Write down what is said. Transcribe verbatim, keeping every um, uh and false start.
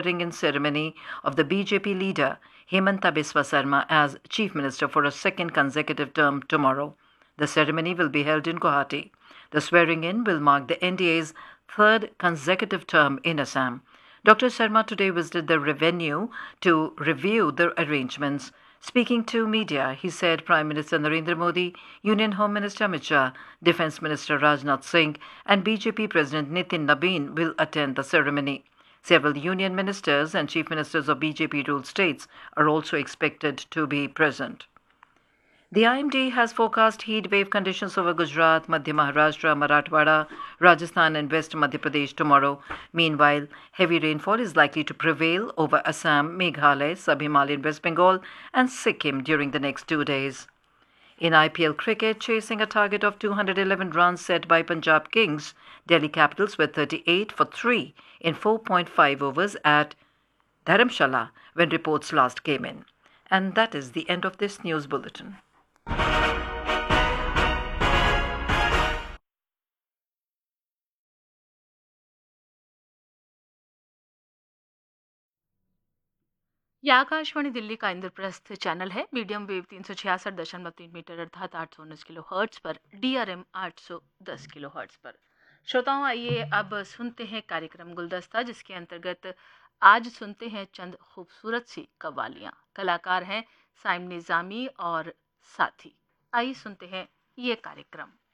swearing-in ceremony of the B J P leader Hemanta Biswa Sarma as Chief Minister for a second consecutive term tomorrow. The ceremony will be held in Guwahati. The swearing-in will mark the N D A's third consecutive term in Assam. Doctor Sarma today visited the revenue to review the arrangements. Speaking to media, he said Prime Minister Narendra Modi, Union Home Minister Amit Shah, Defence Minister Rajnath Singh and B J P President Nitin Nabin will attend the ceremony. Several union ministers and chief ministers of B J P-ruled states are also expected to be present. The I M D has forecast heat wave conditions over Gujarat, Madhya Maharashtra, Marathwada, Rajasthan and West Madhya Pradesh tomorrow. Meanwhile, heavy rainfall is likely to prevail over Assam, Meghalaya, Sub-Himalayan West Bengal and Sikkim during the next two days. In I P L cricket, chasing a target of two hundred eleven runs set by Punjab Kings, Delhi Capitals were thirty-eight for three in four point five overs at Dharamshala when reports last came in. And that is the end of this news bulletin. यह आकाशवाणी दिल्ली का Indraprastha channel है। Medium wave तीन सौ छियासठ दशमलव तीन metre अर्थात आठ सौ उन्नीस किलो हर्ट्स पर, डीआरएम आठ सौ दस किलो हर्ट्स पर। श्रोताओं, आइए अब सुनते हैं कार्यक्रम गुलदस्ता, जिसके अंतर्गत आज सुनते हैं चंद खूबसूरत सी कव्वालियाँ। कलाकार हैं साइम निज़ामी और साथी। आइए सुनते हैं ये कार्यक्रम।